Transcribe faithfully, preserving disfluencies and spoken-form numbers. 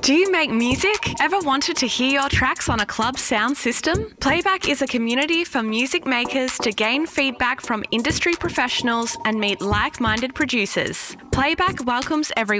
Do you make music? Ever wanted to hear your tracks on a club sound system? Playback is a community for music makers to gain feedback from industry professionals and meet like-minded producers. Playback welcomes everyone.